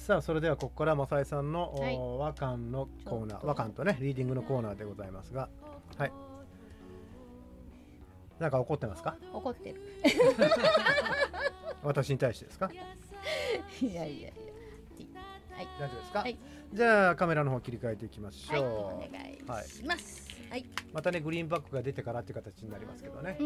さあそれではここから正井さんの、 はい和漢のコーナー、和漢とねリーディングのコーナーでございますが、はい、なんか怒ってますか？ 怒ってる。 私に対してですか？ いやいやいや。はい。 大丈夫ですか？ はい。 じゃあカメラの方切り替えていきましはい。 ょう。 お願いします。はい。 またねグリーンバックが出てからっていう形になりますけどね。 うん。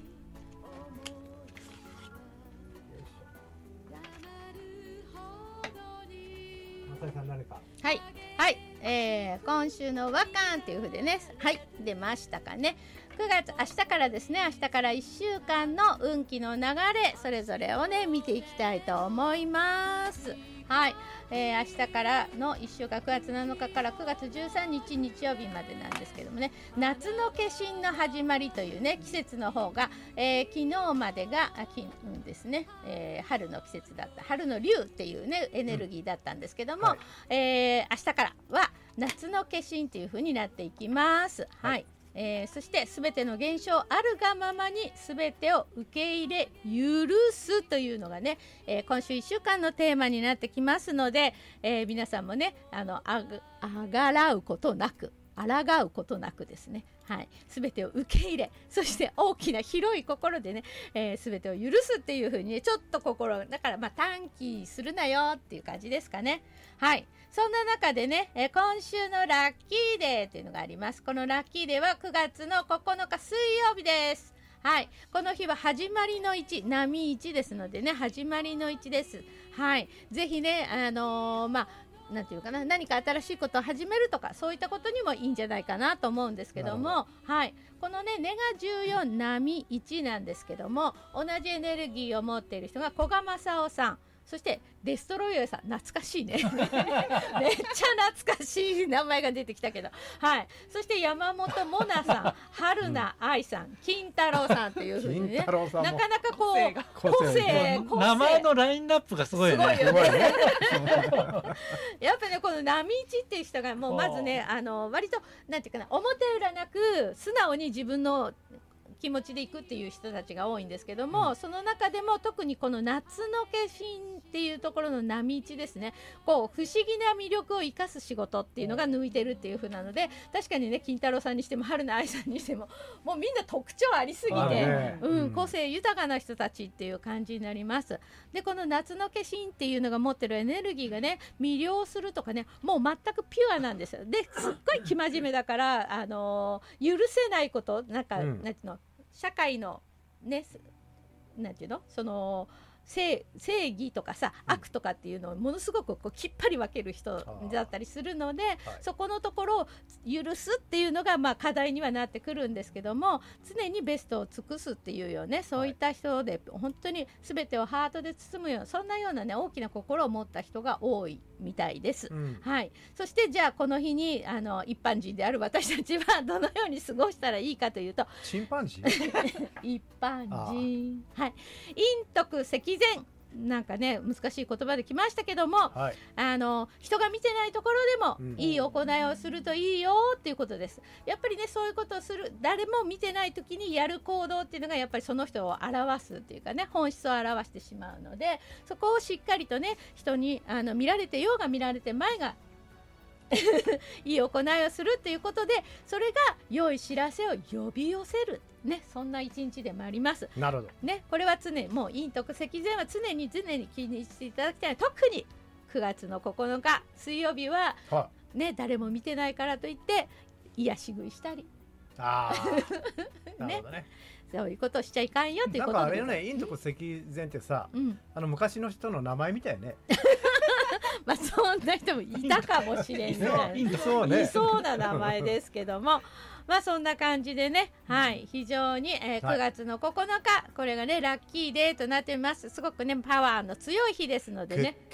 正井さん何か。 はいはい、今週の和漢というふうでね、はい出ましたかね。9月明日からですね、明日から1週間の運気の流れそれぞれをね見ていきたいと思います。はい、明日からの1週間9月7日から9月13日日曜日までなんですけどもね、夏の化身の始まりというね季節の方が、昨日までがですね、春の季節だった春の龍っていうねエネルギーだったんですけども、 はい明日からは夏の化身という風になっていきます。はい、 はいそしてすべての現象あるがままにすべてを受け入れ許すというのがね、今週1週間のテーマになってきますので、皆さんもねあがらうことなく抗うことなくですね、はい、全てを受け入れ、そして大きな広い心でね、全てを許すっていう風にねちょっと心だから短期するなよっていう感じですかね。はい、そんな中でね、今週のラッキーデーというのがあります。このラッキーデーは9月の9日水曜日です。はい、この日は始まりの1、波1ですのでね、始まりの1です。はい、ぜひねなんていうかな、何か新しいことを始めるとかそういったことにもいいんじゃないかなと思うんですけども、はい、このねネガ14波1なんですけども、同じエネルギーを持っている人が古賀正夫さん、そしてデストロイヤーさん、懐かしいねめっちゃ懐かしい名前が出てきたけど、はい、そして山本モナさん、春菜愛さん、金太郎さんというふうにね、なかなかこう個性名前のラインナップがすごいよね。 すごいよねやっぱねこの波一っていう人がもうまずね割となんていうかな、表裏なく素直に自分の気持ちでいくっていう人たちが多いんですけども、その中でも特にこの夏の化身っていうところの波一ですね、こう不思議な魅力を生かす仕事っていうのが抜いてるっていう風なので、確かにね金太郎さんにしても春菜愛さんにしてももうみんな特徴ありすぎて、個性豊かな人たちっていう感じになります。でこの夏の化身っていうのが持ってるエネルギーがね魅了するとかね、もう全くピュアなんですよ。ですっごい生真面目だから許せないことなんか、なんていうの、社会のね、なんていうの、その正義とかさ、悪とかっていうのをものすごくこうきっぱり分ける人だったりするので、そこのところを許すっていうのが課題にはなってくるんですけども、常にベストを尽くすっていうよね、そういった人で本当に全てをハートで包むような、そんなようなね大きな心を持った人が多いみたいです。はい、そしてじゃあこの日に一般人である私たちはどのように過ごしたらいいかというと、 チンパンジ一般人、はい、陰徳積善、なんかね難しい言葉できましたけども、 はい、 人が見てないところでもいい行いをするといいよっていうことです。やっぱりねそういうことをする、誰も見てない時にやる行動っていうのがやっぱりその人を表すっていうかね、本質を表してしまうので、そこをしっかりとね人に見られてようが見られてまいがいい行いをするっていうことで、それが良い知らせを呼び寄せるね、そんな一日でもあります。 なるほどね、これは常にもう陰徳積善は常に気にしていただきたい。特に9月の9日水曜日は、ね、誰も見てないからといって癒し食いしたりなるほどね、 そういうことをしちゃいかんよっていうことで、 なんかあれよね、陰徳積善ってさ、昔の人の名前みたいねそんな人もいたかもしれない、いそうな名前ですけどもそんな感じでね、はい、非常に、9月の9日、これがねラッキーデーとなっています。すごくねパワーの強い日ですのでね、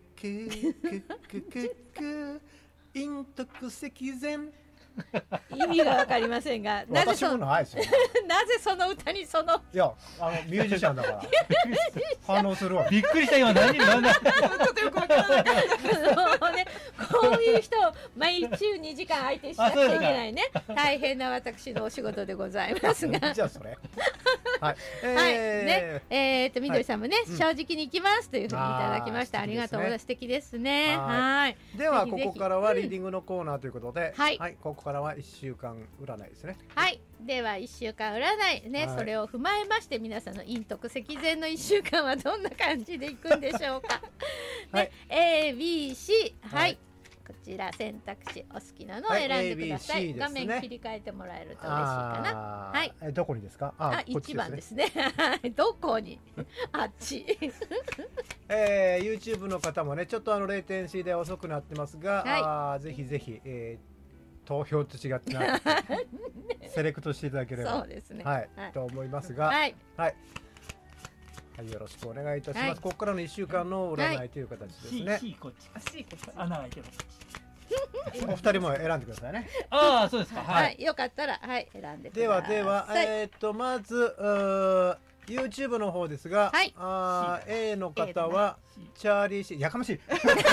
陰徳積善意味がわかりませんが、なぜその歌にいやミュージシャンだから反応するわ。 びっくりした今何ちょっとよくわからなかったね、こういう人を毎週2時間相手しなきゃいけないね大変な私のお仕事でございますがじゃあそれはい。 ね、みどりさんもね、 うん正直に行きますというふうにいただきました。ああーりがとうございます。素敵ですね。 ははい。 ではぜひぜひここからはリーディングのコーナーということで、 はいここからは1週間占いですね。 はい、では1週間占いね、 はいそれを踏まえまして皆さんの陰徳赤前の1週間はどんな感じでいくんでしょうか。 はねい、 ABC はい、 はいこちら選択肢お好きなのを選んでください。 ABC ですね画面切り替えてもらえると嬉しいかな。はいどこにですか？ あ、 こっち 1番ですね。はいどこに？あっち。 YouTube の方もねちょっとレイテンシーで遅くなってますが、 はいぜひぜひ、投票と違ってなセレクトしていただければそうですね。 はい、 はいと思いますが、 はい、 はい、よろしくお願いいたします。 はいここからの1週間の占いという形ですね。 C こっち。 あ、C こっち。 穴が開いてます。 お二人も選んでくださいね。 ああ、そうですか。 ははい。 い、よかったらはい選んでください。 ではでは、まずYouTube の方ですが、 はい A の方はチャーリーシー、やかましい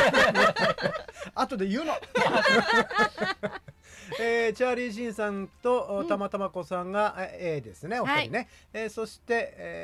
後で言うのチャーリーシンさんとたまたま子さんが A ですね、お二人ね、そして、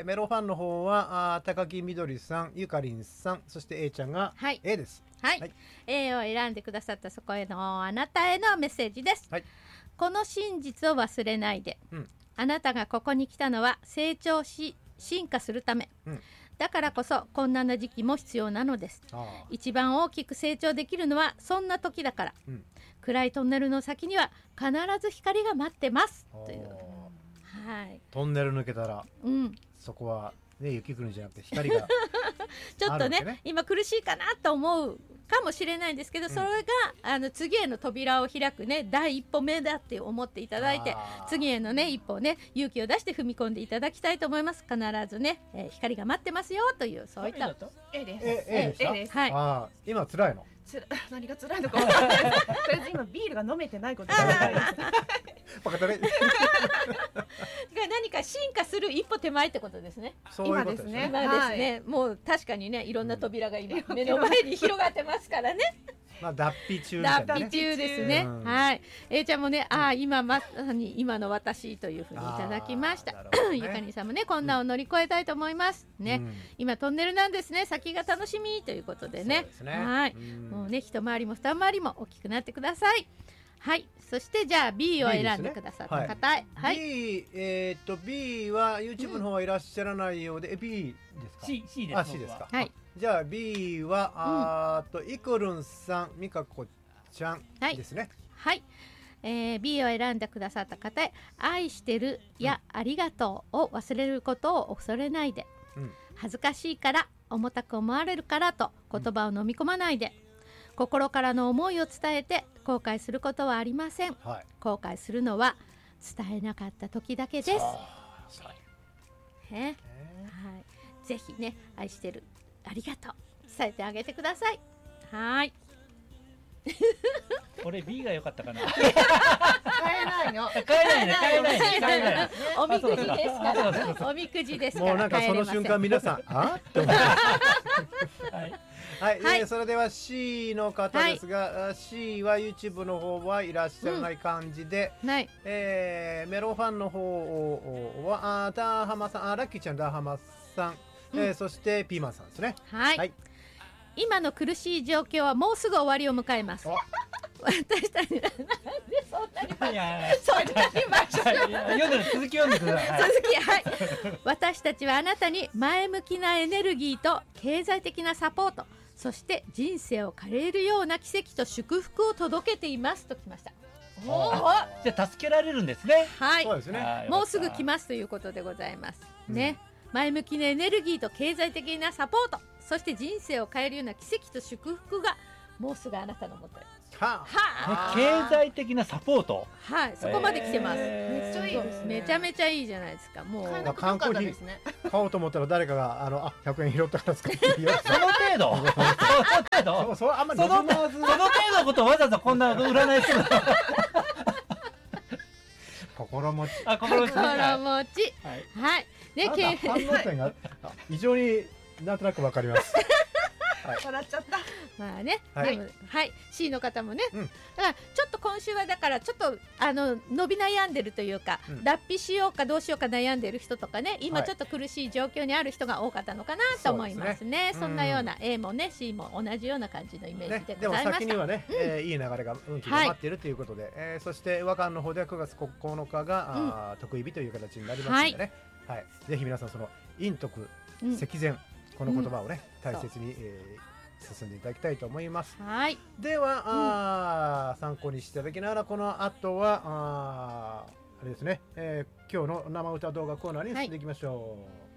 メロファンの方は高木みどりさん、ゆかりんさん、そして A ちゃんがはい A です。 はい、 はい A を選んでくださったそこへのあなたへのメッセージです、 はいこの真実を忘れないで、 うんあなたがここに来たのは成長し進化するため、 うんだからこそ困難な時期も必要なのです。 あ一番大きく成長できるのはそんな時だから、 うん暗いトンネルの先には必ず光が待ってますーという、はい、 トンネル抜けたらうん、 そこは、ね、雪降るんじゃなくて光がちょっとねあるわけね今苦しいかなと思うかもしれないんですけど、それが次への扉を開くね第一歩目だって思っていただいて、 あー次へのね一歩ね勇気を出して踏み込んでいただきたいと思います。必ずね、光が待ってますよというそういった、 A です。 A でした A です。 はいあー今辛いの何が辛いのか分からないです。とりあえず今ビールが飲めてないことが分かります。 バカだねが何か進化する一歩手前ってことですね。 そういうことですね今今ですね、もう確かにねいろんな扉が今目の前に広がってますからね。 まあ脱皮中みたいなね脱皮中ですね。 うんはい。A ちゃんもね、今まさに今の私というふうにいただきました。 あーなるほどねゆかにさんもね、困難を乗り越えたいと思います。ね、 うん今トンネルなんですね。先が楽しみということでね。 そうですねはい。 うんもうね、一回りも二回りも大きくなってください。はい。そしてじゃあ B を選んでくださった方へ。はい。 B は YouTube の方はいらっしゃらないようで、B ですか？ C です。 あ、C ですか。 はい。 じゃあ B はイクルンさん、ミカコちゃんですね。 はい、B を選んでくださった方へ愛してるやありがとうを忘れることを恐れないで、 うん恥ずかしいから重たく思われるからと言葉を飲み込まないで、心からの思いを伝えて後悔することはありません。 はい。 後悔するのは伝えなかった時だけです。ね、はい、ぜひね愛してるありがとう伝えてあげてください。はい。 俺 B が良かったかな。 買えないの。 買えないね。買えないね。買えない。 おみくじですかあそうそうら。おみくじですから。 もうなんかその瞬間皆さんって思ってはい。 はい、 はいそれでは C の方ですが、C は YouTube の方はいらっしゃらない感じで、 はい。 メロファンの方はダーハマさん、ラッキーちゃんダーハマさん、そしてピーマンさんですね。 はい、 はい今の苦しい状況はもうすぐ終わりを迎えます。 お私たちなんでそんなにいやそんなに読んでる続き読んでください。 続きはい。私たちはあなたに前向きなエネルギーと経済的なサポート、そして人生を変えるような奇跡と祝福を届けていますときました。おーじゃあ助けられるんですね。 はいそう。ですね。 もうすぐ来ますということでございます。ね、前向きなエネルギーと経済的なサポート、そして人生を変えるような奇跡と祝福がもうすぐあなたのもとへ。 はは経済的なサポート。 はい、そこまで来てます。 めっちゃいいですね。 めちゃめちゃいいじゃないですか。もう買えなくてよかったですね。 買おうと思ったら誰かが100円拾ったから使っていいよ。 その程度。その程度。 そうあんまりその程望まず度のことをわざわざこんな占いするの。 心持ち。 心持ちね。 心持ち。 はい。 はい。ね、 なんか反応点が異常になんとなくわかります。 笑っちゃった。 まあね、 はいでもはい C の方もね、 うんだからちょっと今週はだからちょっと伸び悩んでるというか、 うん脱皮しようかどうしようか悩んでる人とかね、 はい今ちょっと苦しい状況にある人が多かったのかなと思いますね。そんなような A もね C も同じような感じのイメージででもございました。 先にはね、いい流れが運気が待っているということで、そして和漢の方では9月9日が、得意日という形になりますのでね、はいぜひ皆さんその陰徳うん積善、この言葉をね、大切に、進んでいただきたいと思います。 はいでは、参考にしていただきながらこの後はあれですね、今日の生歌動画コーナーに進んでいきましょう。